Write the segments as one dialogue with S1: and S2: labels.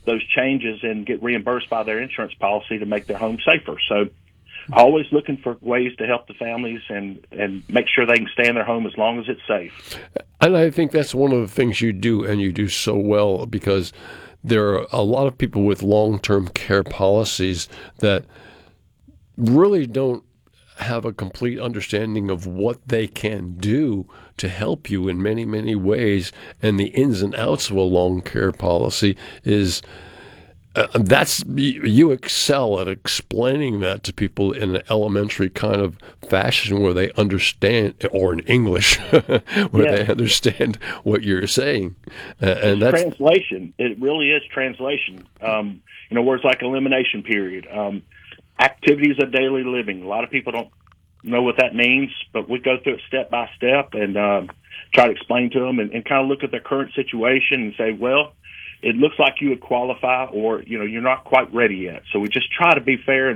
S1: those changes and get reimbursed by their insurance policy to make their home safer. So always looking for ways to help the families and make sure they can stay in their home as long as it's safe.
S2: And I think that's one of the things you do, and you do so well, because there are a lot of people with long-term care policies that really don't have a complete understanding of what they can do to help you in many, many ways. And the ins and outs of a long care policy is you excel at explaining that to people in an elementary kind of fashion where they understand, or in English, where they understand what you're saying. And that's
S1: translation. It really is translation. Words like elimination period, activities of daily living. A lot of people don't know what that means, but we go through it step by step and try to explain to them and kind of look at their current situation and say, well, it looks like you would qualify, or you're not quite ready yet. So we just try to be fair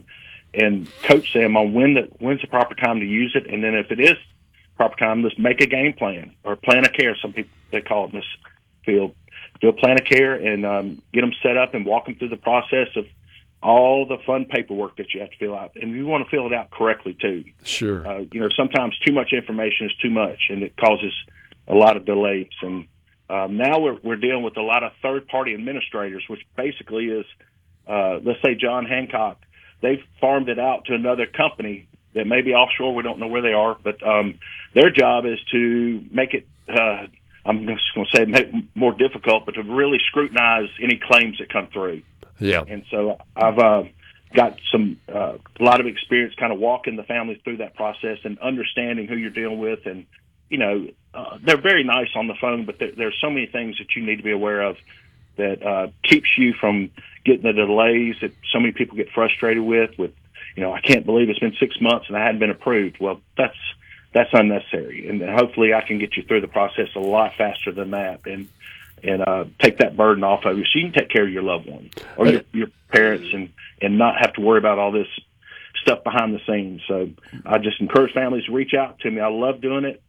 S1: and coach them on when's the proper time to use it, and then if it is proper time, let's make a game plan or plan of care. Some people they call it in this field. Do a plan of care and get them set up and walk them through the process of all the fun paperwork that you have to fill out, and you want to fill it out correctly too.
S2: Sure.
S1: Sometimes too much information is too much, and it causes a lot of delays. And now we're dealing with a lot of third-party administrators, which basically is, let's say John Hancock. They've farmed it out to another company that may be offshore. We don't know where they are, but their job is to make it. I'm just going to say make it more difficult, but to really scrutinize any claims that come through.
S2: Yeah.
S1: And so I've got a lot of experience kind of walking the families through that process and understanding who you're dealing with. And, they're very nice on the phone, but there's so many things that you need to be aware of that keeps you from getting the delays that so many people get frustrated with, I can't believe it's been 6 months and I hadn't been approved. Well, that's unnecessary. And hopefully I can get you through the process a lot faster than that. And take that burden off of you so you can take care of your loved one or your parents and not have to worry about all this stuff behind the scenes. So I just encourage families to reach out to me. I love doing it.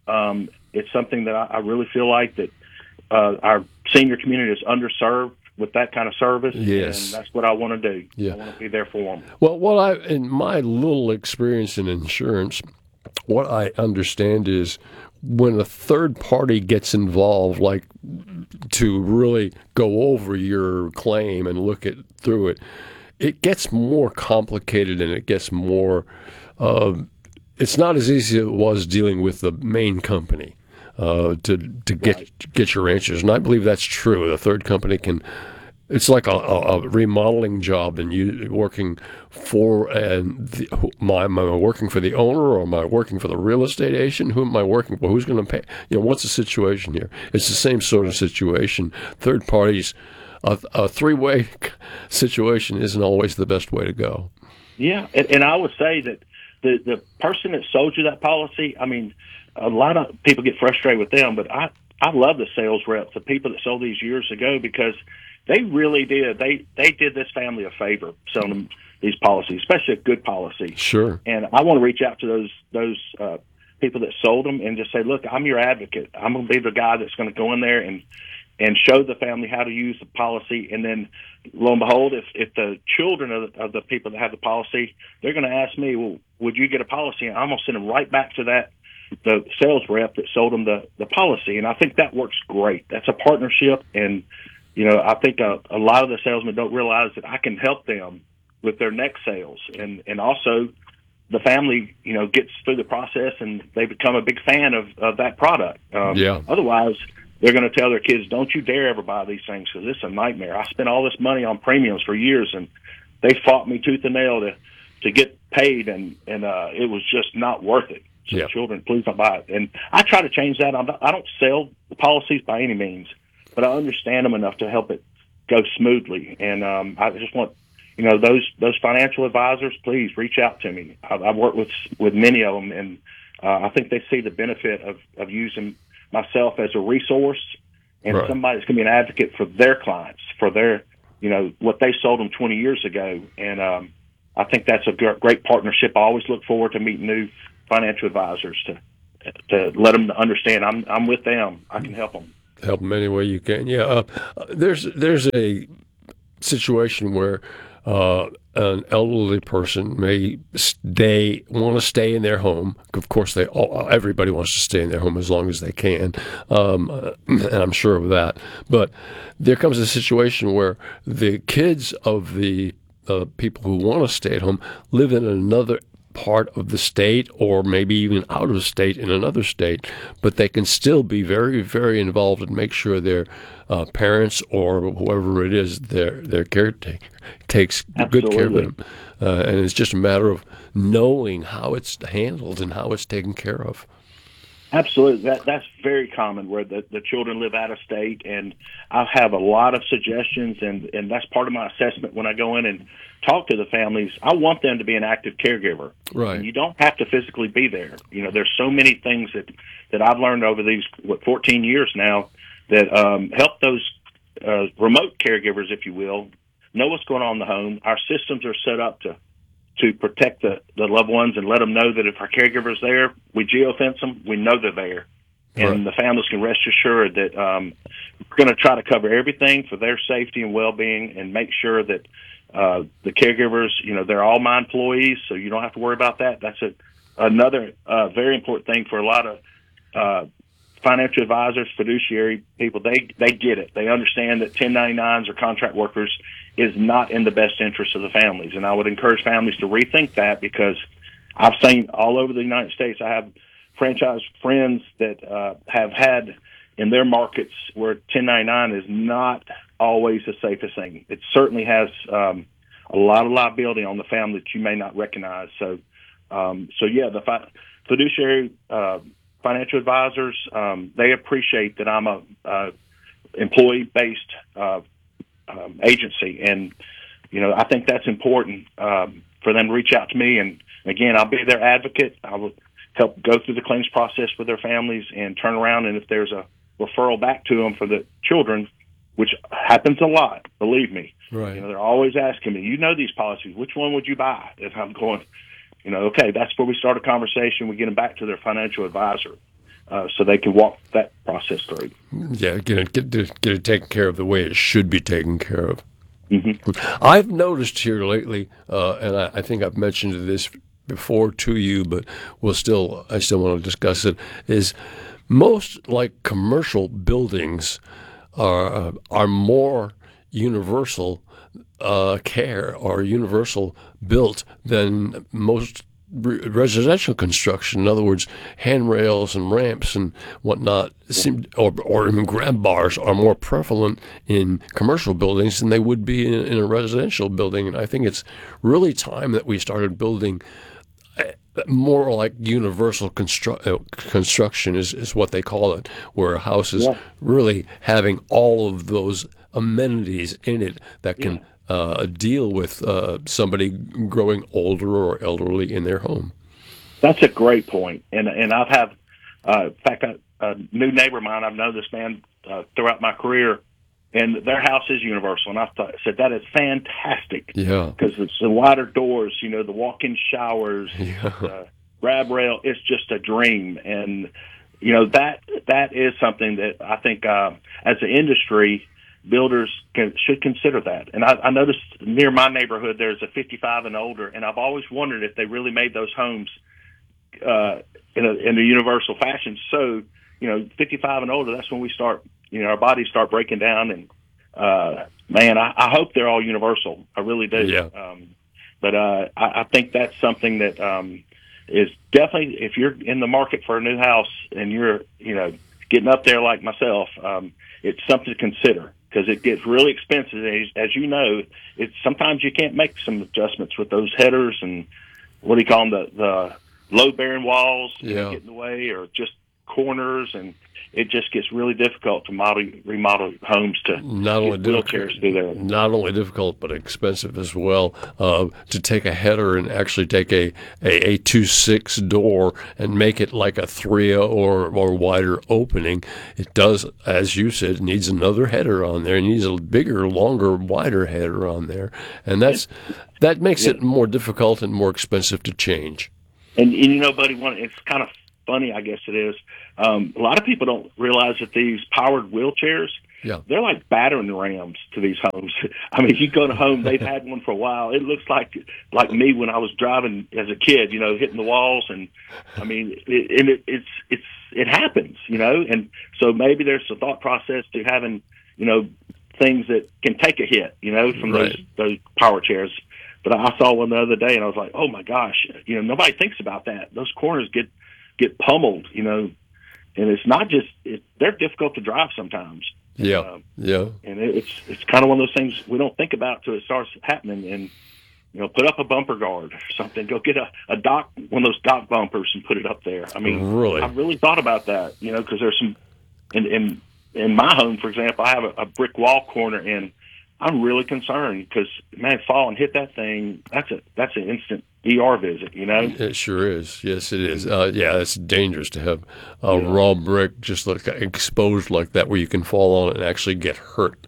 S1: It's something that I really feel like that our senior community is underserved with that kind of service.
S2: Yes.
S1: And that's what I want to do.
S2: Yeah.
S1: I want to be there for them.
S2: Well, in my little experience in insurance, what I understand is when a third party gets involved, like to really go over your claim and look through it, it gets more complicated and it gets more. It's not as easy as it was dealing with the main company to get your answers, and I believe that's true. The third company can. It's like a remodeling job, and you working for am I working for the owner, or am I working for the real estate agent? Who am I working for? Who's going to pay? What's the situation here? It's the same sort of situation. Third parties, a three-way situation isn't always the best way to go.
S1: Yeah, and I would say that the person that sold you that policy, I mean, a lot of people get frustrated with them, but I love the sales reps, the people that sold these years ago, because they really did. They did this family a favor selling them these policies, especially a good policy.
S2: Sure.
S1: And I want to reach out to those people that sold them and just say, look, I'm your advocate. I'm going to be the guy that's going to go in there and show the family how to use the policy. And then, lo and behold, if the children of the people that have the policy, they're going to ask me, well, would you get a policy? And I'm going to send them right back to the sales rep that sold them the policy. And I think that works great. That's a partnership. And I think a lot of the salesmen don't realize that I can help them with their next sales. And also the family, gets through the process and they become a big fan of that product. Otherwise, they're going to tell their kids, don't you dare ever buy these things because it's a nightmare. I spent all this money on premiums for years and they fought me tooth and nail to get paid and it was just not worth it. So children, please don't buy it. And I try to change that. I don't sell the policies by any means, but I understand them enough to help it go smoothly. And I just want, those financial advisors, please reach out to me. I've worked with many of them, and I think they see the benefit of using myself as a resource and somebody that's going to be an advocate for their clients, for their, what they sold them 20 years ago. And I think that's a great partnership. I always look forward to meeting new financial advisors to let them understand I'm with them. I can help them.
S2: Help them any way you can. Yeah, there's a situation where an elderly person may want to stay in their home. Of course, everybody wants to stay in their home as long as they can, and I'm sure of that. But there comes a situation where the kids of the people who want to stay at home live in another part of the state, or maybe even out of state in another state, but they can still be very, very involved and make sure their parents or whoever it is, their caretaker takes good care of them. And it's just a matter of knowing how it's handled and how it's taken care of.
S1: Absolutely. That's very common where the children live out of state, and I have a lot of suggestions, and that's part of my assessment when I go in and talk to the families. I want them to be an active caregiver.
S2: Right.
S1: And you don't have to physically be there. There's so many things that I've learned over these 14 years now that help those remote caregivers, if you will, know what's going on in the home. Our systems are set up to protect the loved ones and let them know that if our caregiver's there, we geofence them, we know they're there. And the families can rest assured that we're going to try to cover everything for their safety and well-being and make sure that the caregivers, they're all my employees, so you don't have to worry about that. That's another very important thing for a lot of financial advisors, fiduciary people. They get it. They understand that 1099s or contract workers is not in the best interest of the families. And I would encourage families to rethink that, because I've seen all over the United States, I have franchise friends that have had in their markets where 1099 is not always the safest thing. It certainly has a lot of liability on the family that you may not recognize. So yeah, the fiduciary financial advisors, they appreciate that I'm a employee-based agency, and I think that's important for them to reach out to me. And again, I'll be their advocate. I will help go through the claims process with their families and turn around. And if there's a referral back to them for the children, which happens a lot, believe me,
S2: right.
S1: They're always asking me, these policies, which one would you buy? If I'm going, okay, that's where we start a conversation. We get them back to their financial advisor. So they can walk that process through.
S2: Yeah, get it taken care of the way it should be taken care of.
S1: Mm-hmm.
S2: I've noticed here lately, and I think I've mentioned this before to you, but I still want to discuss it, is most commercial buildings are more universal care or universal built than most residential construction. In other words, handrails and ramps and whatnot or even grab bars are more prevalent in commercial buildings than they would be in a residential building. And I think it's really time that we started building more like universal construction is what they call it, where a house is really having all of those amenities in it that can deal with somebody growing older or elderly in their home.
S1: That's a great point. And I've had, in fact, a new neighbor of mine, I've known this man throughout my career, and their house is universal. And I said, that is fantastic.
S2: Yeah.
S1: Because it's the wider doors, the walk-in showers, the grab rail. It's just a dream. And, that is something that I think as an industry, builders should consider that. And I noticed near my neighborhood there's a 55 and older, and I've always wondered if they really made those homes in a universal fashion. So, 55 and older, that's when we start, our bodies start breaking down. And man, I hope they're all universal. I really do.
S2: Yeah.
S1: But I think that's something that is definitely, if you're in the market for a new house and you're, getting up there like myself, it's something to consider. Because it gets really expensive, as you know. Sometimes you can't make some adjustments with those headers and what do you call them, the load-bearing walls get in the way, or just corners, and it just gets really difficult to remodel homes to
S2: not only
S1: wheelchairs through there.
S2: Not only difficult, but expensive as well. To take a header and actually take a 2.6 door and make it like a 3 or wider opening, it does, as you said, needs another header on there. It needs a bigger, longer, wider header on there, and that makes it more difficult and more expensive to change.
S1: And buddy, it's kind of funny, I guess it is. A lot of people don't realize that these powered wheelchairs, they're like battering rams to these homes. I mean, you go to home, they've had one for a while. It looks like me when I was driving as a kid, hitting the walls. And I mean, it happens, and so maybe there's a thought process to having, things that can take a hit, from those power chairs. But I saw one the other day, and I was like, "Oh my gosh!" Nobody thinks about that. Those corners get pummeled, and it's not just they're difficult to drive sometimes.
S2: Yeah,
S1: and it's kind of one of those things we don't think about till it starts happening. And put up a bumper guard or something. Go get a dock, one of those dock bumpers, and put it up there. I mean,
S2: really,
S1: I really thought about that. Because there's some in my home, for example, I have a brick wall corner, and I'm really concerned because, man, fall and hit that thing, that's an instant ER visit,
S2: It sure is. Yes, it is. It's dangerous to have raw brick just like exposed like that where you can fall on it and actually get hurt.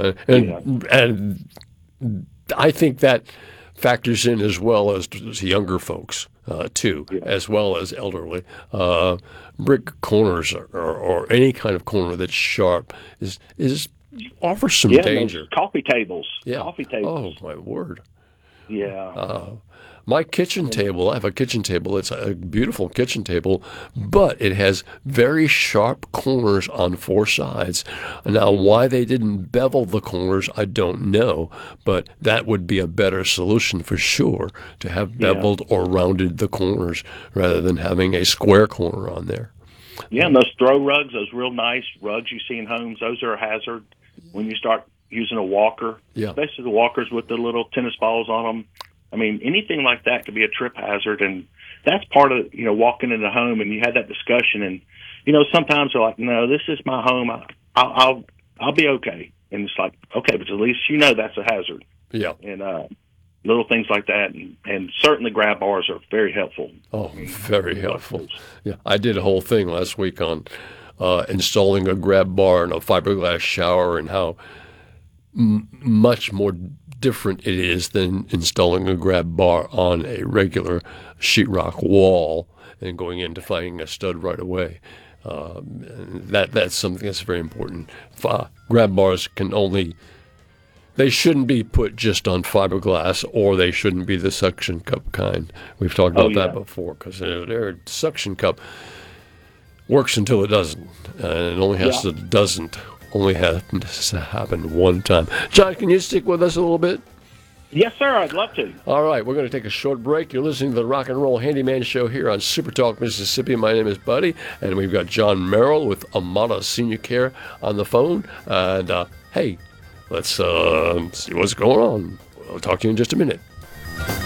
S2: And I think that factors in as well as younger folks, too, as well as elderly. Brick corners or any kind of corner that's sharp is offers some danger.
S1: Coffee tables.
S2: Yeah.
S1: Coffee tables.
S2: Oh, my word.
S1: Yeah.
S2: My kitchen table, I have a kitchen table. It's a beautiful kitchen table, but it has very sharp corners on four sides. Now, why they didn't bevel the corners, I don't know, but that would be a better solution for sure, to have beveled or rounded the corners rather than having a square corner on there.
S1: Yeah, and those throw rugs, those real nice rugs you see in homes, those are a hazard when you start using a walker, especially the walkers with the little tennis balls on them. I mean, anything like that could be a trip hazard, and that's part of, walking in the home, and you had that discussion, and, sometimes they're like, no, this is my home. I'll be okay. And it's like, okay, but at least that's a hazard.
S2: Yeah.
S1: And little things like that, and certainly grab bars are very helpful.
S2: Oh, very helpful. Yeah, I did a whole thing last week on installing a grab bar and a fiberglass shower and how much more different it is than installing a grab bar on a regular sheetrock wall and going in to finding a stud right away. That's something that's very important. Grab bars they shouldn't be put just on fiberglass, or they shouldn't be the suction cup kind. We've talked about that before, because their suction cup works until it doesn't, and it only only happens to happen one time. John, can you stick with us a little bit?
S1: Yes, sir. I'd love to.
S2: All right. We're going to take a short break. You're listening to the Rock and Roll Handyman Show here on Super Talk Mississippi. My name is Buddy, and we've got John Merrill with Amana Senior Care on the phone. And, hey, let's see what's going on. I'll talk to you in just a minute.